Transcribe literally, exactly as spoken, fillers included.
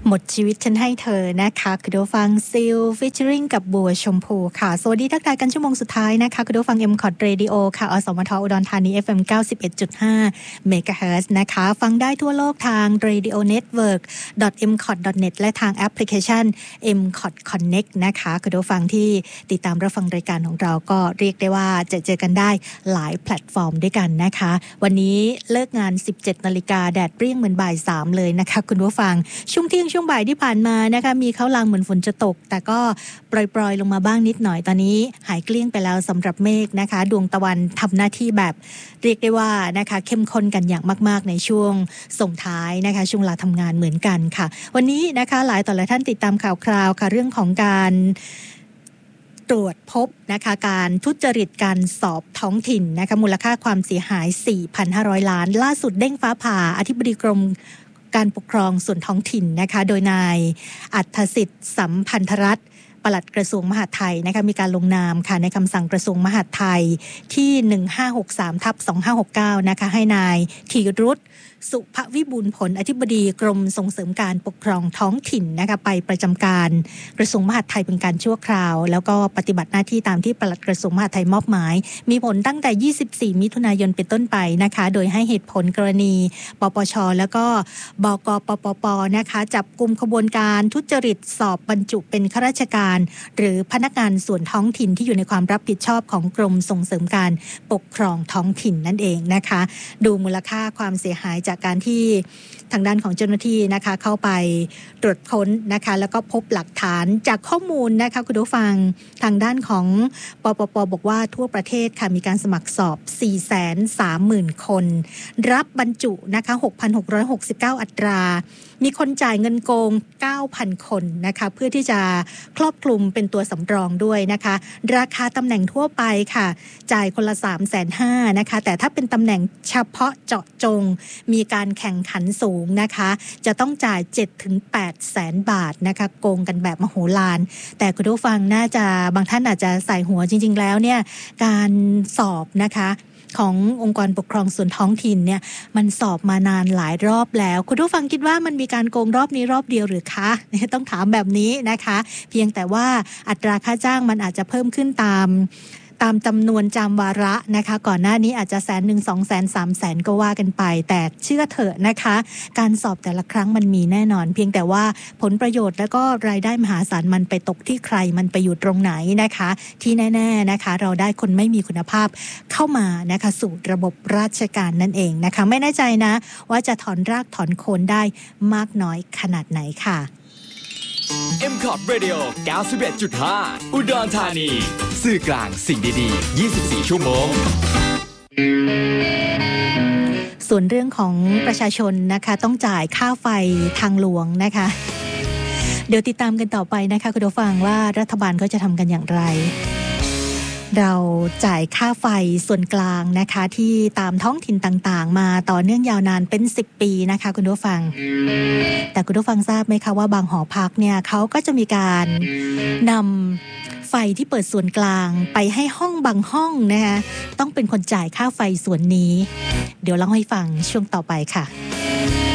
หมดชีวิตฉันให้เธอนะคะคุณผู้ฟังซิลฟีเจอริงกับบัวชมพูค่ะสวัสดีทักทายกันชั่วโมงสุดท้ายนะคะคุณผู้ฟัง เอ็ม คอท Radio ค่ะอสมทอุดรธานี เอฟ เอ็ม เก้าสิบเอ็ดจุดห้า เมกะเฮิรตซ์นะคะฟังได้ทั่วโลกทาง radio network ดอท เอ็ม คอท ดอท เน็ต และทางแอปพลิเคชัน เอ็ม คอท Connect นะคะคุณผู้ฟังที่ติดตามรับฟังรายการของเราก็เรียกได้ว่าจะเจอกันได้หลายแพลตฟอร์มด้วยกันนะคะวันนี้เลิกงาน สิบเจ็ดนาฬิกา แดดเปรี้ยงเหมือนบ่ายสามเลยนะคะคุณผู้ฟังช่วงเที่ยงช่วงบ่ายที่ผ่านมานะคะมีเข้าลางเหมือนฝนจะตกแต่ก็ปล่อยๆลงมาบ้างนิดหน่อยตอนนี้หายเกลี้ยงไปแล้วสำหรับเมฆนะคะดวงตะวันทำหน้าที่แบบเรียกได้ว่านะคะเข้มข้นกันอย่างมากๆในช่วงส่งท้ายนะคะช่วงลาทำงานเหมือนกันค่ะวันนี้นะคะหลายต่อหลายท่านติดตามข่าวคราวค่ะเรื่องของการตรวจพบนะคะการทุจริตการสอบท้องถิ่นนะคะมูลค่าความเสียหาย สี่พันห้าร้อย ล้านล่าสุดเด้งฟ้าผ่าอธิบดีกรมการปกครองส่วนท้องถิ่นนะคะโดยนายอัฏฐสิทธิ์สัมพันธรัตน์ปลัดกระทรวงมหาดไทยนะคะมีการลงนามค่ะในคำสั่งกระทรวงมหาดไทยที่หนึ่งห้าหกสามทับสองห้าหกเก้านะคะให้นายธีรุตสุภวิบูลย์ผลอธิบดีกรมส่งเสริมการปกครองท้องถิ่นนะคะไปประจำการกระทรวงมหาดไทยเป็นการชั่วคราวแล้วก็ปฏิบัติหน้าที่ตามที่ปลัดกระทรวงมหาดไทยมอบหมายมีผลตั้งแต่ยี่สิบสี่มิถุนายนเป็นต้นไปนะคะโดยให้เหตุผลกรณีปปชแล้วก็บกปปปนะคะจับกุมขบวนการทุจริตสอบบรรจุเป็นข้าราชการหรือพนักงานส่วนท้องถิ่นที่อยู่ในความรับผิดชอบของกรมส่งเสริมการปกครองท้องถิ่นนั่นเองนะคะดูมูลค่าความเสียหายจากการที่ทางด้านของเจ้าหน้าที่นะคะเข้าไปตรวจค้นนะคะแล้วก็พบหลักฐานจากข้อมูลนะคะคุณผู้ฟังทางด้านของปปปบอกว่าทั่วประเทศค่ะมีการสมัครสอบ สี่แสนสามหมื่น คนรับบรรจุนะคะ หกพันหกร้อยหกสิบเก้า อัตรามีคนจ่ายเงินโกง เก้าพัน คนนะคะเพื่อที่จะครอบคลุมเป็นตัวสำรองด้วยนะคะราคาตำแหน่งทั่วไปค่ะจ่ายคนละ สามแสนห้าหมื่น นะคะแต่ถ้าเป็นตำแหน่งเฉพาะเจาะจงมีการแข่งขันสูงนะคะจะต้องจ่าย เจ็ดถึงแปด แสนบาทนะคะโกงกันแบบมโหฬารแต่คุณผู้ฟังน่าจะบางท่านอาจจะใส่หัวจริงๆแล้วเนี่ยการสอบนะคะขององค์กรปกครองส่วนท้องถิ่นเนี่ยมันสอบมานานหลายรอบแล้วคุณผู้ฟังคิดว่ามันมีการโกงรอบนี้รอบเดียวหรือคะต้องถามแบบนี้นะคะเพียงแต่ว่าอัตราค่าจ้างมันอาจจะเพิ่มขึ้นตามตามจำนวนจำวาระนะคะก่อนหน้านี้อาจจะแสนหนึ่งสองแสนสามแสนก็ว่ากันไปแต่เชื่อเถอะนะคะการสอบแต่ละครั้งมันมีแน่นอนเพียงแต่ว่าผลประโยชน์แล้วก็รายได้มหาศาลมันไปตกที่ใครมันไปอยู่ตรงไหนนะคะที่แน่ๆนะคะเราได้คนไม่มีคุณภาพเข้ามานะคะสู่ระบบราชการนั่นเองนะคะไม่แน่ใจนะว่าจะถอนรากถอนโคนได้มากน้อยขนาดไหนค่ะเอ็ม คอท Radio เก้าสิบเอ็ดจุดห้า อุดรธานีสื่อกลางสิ่งดีๆยี่สิบสี่ชั่วโมงส่วนเรื่องของประชาชนนะคะต้องจ่ายค่าไฟทางหลวงนะคะเดี๋ยวติดตามกันต่อไปนะคะคุณผู้ฟังว่ารัฐบาลเขาจะทำกันอย่างไรเราจ่ายค่าไฟส่วนกลางนะคะที่ตามท้องถิ่นต่างๆมาต่อเนื่องยาวนานเป็นสิบปีนะคะคุณผู้ฟังแต่คุณผู้ฟังทราบไหมคะว่าบางหอพักเนี่ยเขาก็จะมีการนำไฟที่เปิดส่วนกลางไปให้ห้องบางห้องนะคะต้องเป็นคนจ่ายค่าไฟส่วนนี้เดี๋ยวเล่าให้ฟังช่วงต่อไปค่ะ